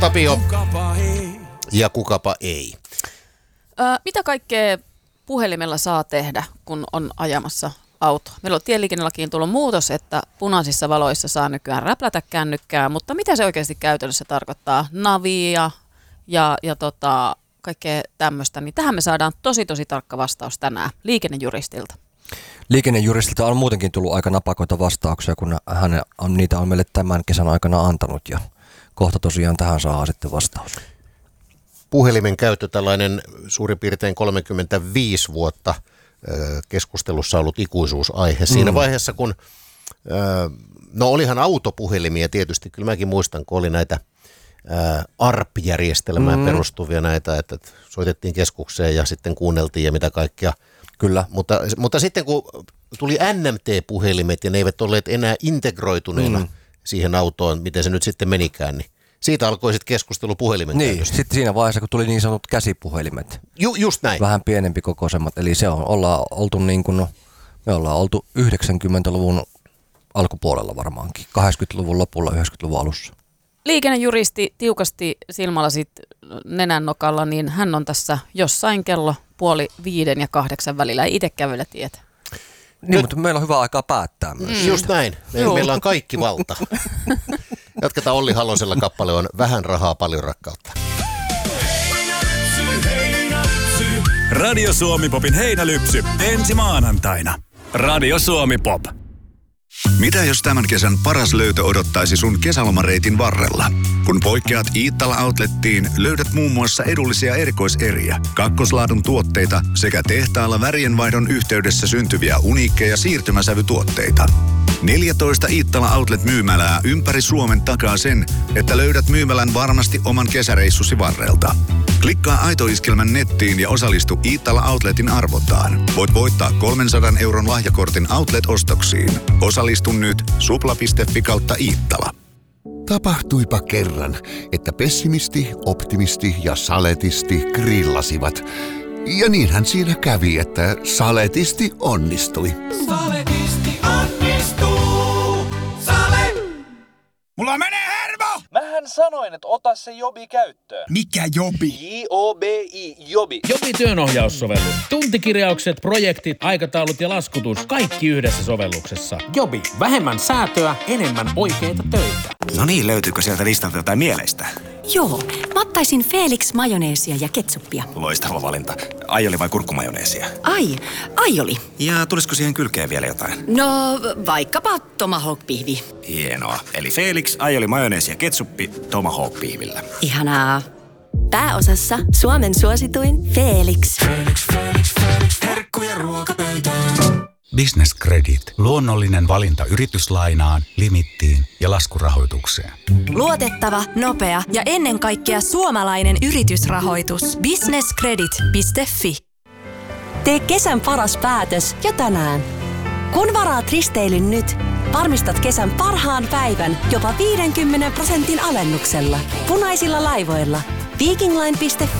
Tapio ja kukapa ei. Mitä kaikkea puhelimella saa tehdä, kun on ajamassa autoa? Meillä on tieliikennelakiin tullut muutos, että punaisissa valoissa saa nykyään räplätä kännykkää, mutta mitä se oikeasti käytännössä tarkoittaa? Navia ja kaikkea tämmöistä, niin tähän me saadaan tosi tarkka vastaus tänään liikennejuristilta. Liikennejuristilta on muutenkin tullut aika napakoita vastauksia, kun niitä on meille tämän kesän aikana antanut ja kohta tosiaan tähän saa sitten vastaus. Puhelimen käyttö, tällainen suurin piirtein 35 vuotta keskustelussa ollut ikuisuusaihe. Siinä vaiheessa, kun olihan autopuhelimia tietysti, kyllä mäkin muistan, kun oli näitä ARP-järjestelmään perustuvia näitä, että soitettiin keskukseen ja sitten kuunneltiin ja mitä kaikkea. Kyllä. Mutta sitten kun tuli NMT-puhelimet ja ne eivät olleet enää integroituneena siihen autoon, miten se nyt sitten menikään, niin siitä alkoi sitten keskustelu puhelimen käytöstä. Sitten siinä vaiheessa, kun tuli niin sanotut käsipuhelimet. Just näin. Vähän pienempi kokoisemmat. Eli me ollaan oltu 90-luvun alkupuolella varmaankin. 80-luvun lopulla, 90-luvun alussa. Liikennejuristi tiukasti silmälasit nenän nokalla, niin hän on tässä jossain kello 4:30 ja 8 välillä. Ei itse kävellä tietä. Niin, mutta meillä on hyvä aikaa päättää myös. Just näin. Meillä on kaikki valta. Jatketaan Olli Halosella, kappale on Vähän rahaa, paljon rakkautta. Radio Suomi Popin heinälypsy ensi maanantaina. Radio Suomi Pop. Mitä jos tämän kesän paras löytö odottaisi sun kesälomareitin varrella? Kun poikkeat Iittala Outlettiin, löydät muun muassa edullisia erikoiseriä, kakkoslaadun tuotteita sekä tehtaalla värienvaihdon yhteydessä syntyviä uniikkeja siirtymäsävytuotteita. 14 Iittala Outlet-myymälää ympäri Suomen takaa sen, että löydät myymälän varmasti oman kesäreissusi varrelta. Klikkaa Aito-iskelmän nettiin ja osallistu Iittala Outletin arvontaan. Voit voittaa 300 € lahjakortin Outlet-ostoksiin. Osallistu nyt supla.fi/Iittala. Tapahtuipa kerran, että pessimisti, optimisti ja saletisti grillasivat. Ja niinhän siinä kävi, että saletisti onnistui. Saletisti onnistuu! Sale! Mulla menee hermo! Mähän sanoin, että ota se Jobi käyttöön. Mikä Jobi? J-O-B-I, Jobi. Jobi työnohjaussovellus. Tuntikirjaukset, projektit, aikataulut ja laskutus. Kaikki yhdessä sovelluksessa. Jobi. Vähemmän säätöä, enemmän oikeita töitä. No niin, löytyykö sieltä listalta jotain mieleistä? Joo, mä ottaisin Felix majoneesia ja ketsuppia. Loistava valinta. Aioli vai kurkkumajoneesia? Aioli. Ja tulisiko siihen kylkeen vielä jotain? No, vaikkapa tomahawk-pihvi. Hienoa. Eli Felix, aioli, majoneesi ja ketsuppi tomahawk-pihvillä. Ihanaa. Pääosassa Suomen suosituin Felix. Felix. Herkkuja ruokapöytään. Business Credit. Luonnollinen valinta yrityslainaan, limittiin ja laskurahoitukseen. Luotettava, nopea ja ennen kaikkea suomalainen yritysrahoitus. businesscredit.fi. Tee kesän paras päätös jo tänään. Kun varaat risteilyn nyt, varmistat kesän parhaan päivän jopa 50% alennuksella. Punaisilla laivoilla. Vikingline.fi.